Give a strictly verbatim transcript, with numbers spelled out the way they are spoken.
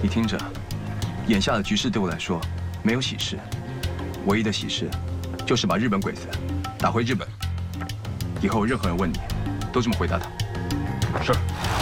你听着，眼下的局势对我来说没有喜事，唯一的喜事就是把日本鬼子打回日本。以后任何人问你，都这么回答他。 是。